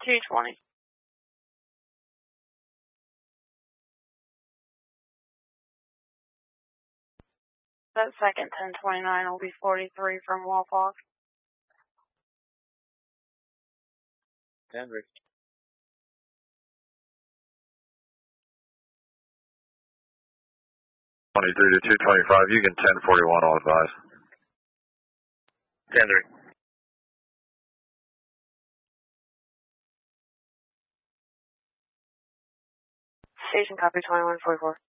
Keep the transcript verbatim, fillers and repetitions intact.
two twenty. That second ten twenty-nine will be forty-three from Wapak. Henry. twenty-three to two twenty-five, you can ten forty-one, all advise. Henry. Station copy twenty-one forty-four.